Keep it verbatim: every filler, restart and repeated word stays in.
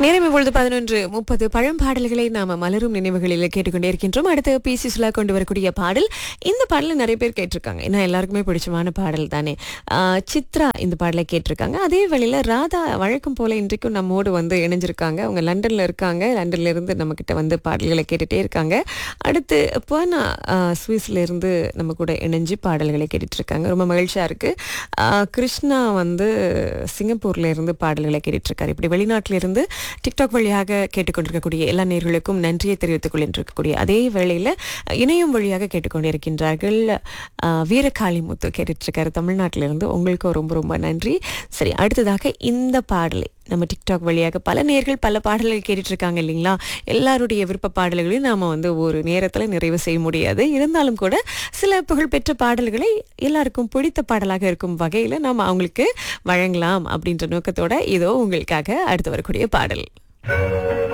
நேரம் இப்பொழுது பதினொன்று முப்பது பழம்பாடல்களை நாம மலரும் நினைவுகளில் கேட்டுக்கொண்டே இருக்கின்றோம். அடுத்து பி சி சுலா கொண்டு வரக்கூடிய பாடல். இந்த பாடலை நிறைய பேர் கேட்டிருக்காங்க, ஏன்னா எல்லாருக்குமே பிடிச்சமான பாடல் தானே. ஆஹ் சித்ரா இந்த பாடலை கேட்டிருக்காங்க. அதே வேளையில ராதா வழக்கம் போல இன்றைக்கும் நம்மோடு வந்து இணைஞ்சிருக்காங்க. அவங்க லண்டன்ல இருக்காங்க. லண்டன்ல இருந்து நம்ம கிட்ட வந்து பாடல்களை கேட்டுட்டே இருக்காங்க. அடுத்து போனா சுவிஸ்ல இருந்து நம்ம கூட இணைஞ்சு பாடல்களை கேட்டுட்டு இருக்காங்க. ரொம்ப மகிழ்ச்சியா இருக்கு. ஆஹ் கிருஷ்ணா வந்து சிங்கப்பூர்ல இருந்து பாடல்களை கேட்டுட்டு இருக்காரு. இப்படி வெளிநாட்டில இருந்து டிக்டாக் வழியாக கேட்டுக்கொண்டிருக்கக்கூடிய எல்லா நேயர்களுக்கும் நன்றியை தெரிவித்துக் கொண்டிருக்கக்கூடிய அதே வேளையில இணையம் வழியாக கேட்டுக்கொண்டிருக்கின்றார்கள். ஆஹ் வீரகாளிமுத்து கேட்டுட்டு இருக்காரு தமிழ்நாட்டிலிருந்து. உங்களுக்கும் ரொம்ப ரொம்ப நன்றி. சரி, அடுத்ததாக இந்த பாடலை நம்ம டிக்டாக் வழியாக பல நேயர்கள் பல பாடல்கள் கேட்டுட்டு இருக்காங்க இல்லைங்களா. எல்லாருடைய விருப்ப பாடல்களையும் நாம வந்து ஒரு நேரத்துல நிறைவு செய்ய முடியாது. இருந்தாலும் கூட சில புகழ்பெற்ற பாடல்களை எல்லாருக்கும் பிடித்த பாடலாக இருக்கும் வகையில நாம அவங்களுக்கு வழங்கலாம் அப்படின்ற நோக்கத்தோட இதோ உங்களுக்காக அடுத்து வரக்கூடிய பாடல்.